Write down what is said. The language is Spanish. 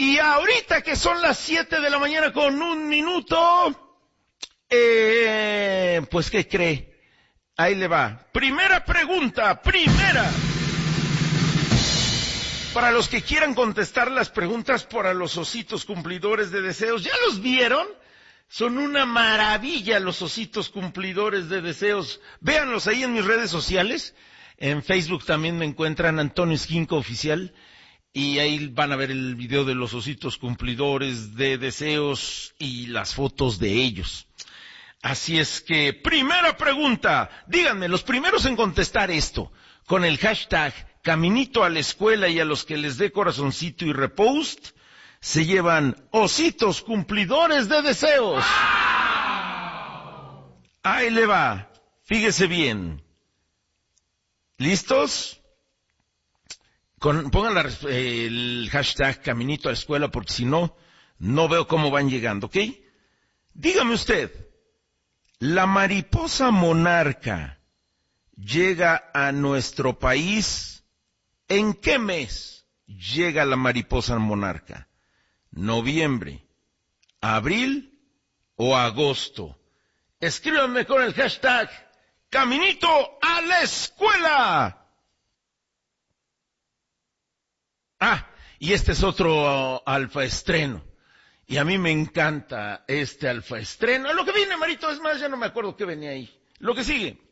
Y ahorita que son las 7 de la mañana con 1 minuto, pues ¿qué cree? Ahí le va. Primera pregunta, Para los que quieran contestar las preguntas para los ositos cumplidores de deseos, ¿ya los vieron? Son una maravilla los ositos cumplidores de deseos. Véanlos ahí en mis redes sociales. En Facebook también me encuentran Antonio Esquinca Oficial. Y ahí van a ver el video de los ositos cumplidores de deseos y las fotos de ellos. Así es que, primera pregunta. Díganme, los primeros en contestar esto, con el hashtag Caminito a la Escuela, y a los que les dé corazoncito y repost, se llevan ositos cumplidores de deseos. Ahí le va. Fíjese bien. ¿Listos? Pongan el hashtag Caminito a la Escuela, porque si no, no veo cómo van llegando, ¿ok? Dígame usted, ¿la mariposa monarca llega a nuestro país? ¿En qué mes llega la mariposa monarca? ¿Noviembre, abril o agosto? Escríbanme con el hashtag Caminito a la Escuela. Y este es otro alfa estreno. Y a mí me encanta este alfa estreno. Lo que viene, Marito, es más, ya no me acuerdo qué venía ahí. Lo que sigue.